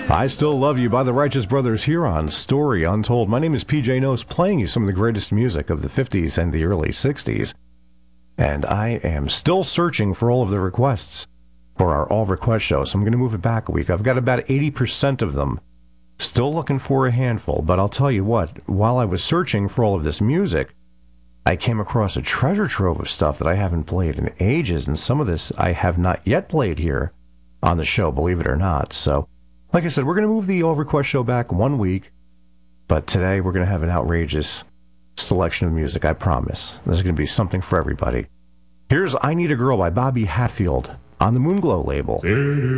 I Still Love You by the Righteous Brothers here on Story Untold. My name is PJ Nose, playing you some of the greatest music of the 50s and the early 60s. And I am still searching for all of the requests for our All Request show, so I'm going to move it back a week. I've got about 80% of them. Still looking for a handful, but I'll tell you what, while I was searching for all of this music, I came across a treasure trove of stuff that I haven't played in ages, and some of this I have not yet played here on the show, believe it or not. So, like I said, we're going to move the All Request show back 1 week, but today we're going to have an outrageous selection of music, I promise. This is going to be something for everybody. Here's I Need a Girl by Bobby Hatfield on the Moonglow label.